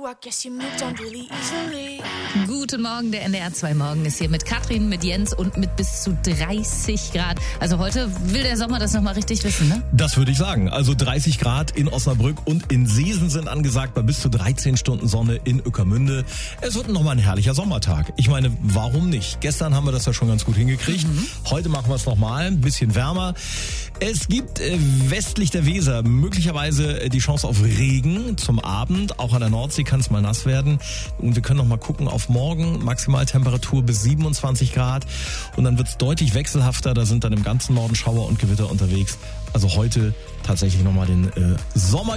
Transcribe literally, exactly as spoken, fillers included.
I guess you moved on really easily. Guten Morgen, der N D R zwei Morgen ist hier mit Katrin, mit Jens und mit bis zu dreißig Grad. Also heute will der Sommer das nochmal richtig wissen, ne? Das würde ich sagen. Also dreißig Grad in Osnabrück und in Seesen sind angesagt bei bis zu dreizehn Stunden Sonne in Ueckermünde. Es wird nochmal ein herrlicher Sommertag. Ich meine, warum nicht? Gestern haben wir das ja schon ganz gut hingekriegt. Mhm. Heute machen wir es nochmal, ein bisschen wärmer. Es gibt äh, westlich der Weser möglicherweise äh, die Chance auf Regen zum Abend. Auch an der Nordsee kann es mal nass werden. Und wir können noch mal gucken auf morgen. Maximaltemperatur bis siebenundzwanzig Grad. Und dann wird es deutlich wechselhafter. Da sind dann im ganzen Norden Schauer und Gewitter unterwegs. Also heute tatsächlich nochmal den äh, Sommer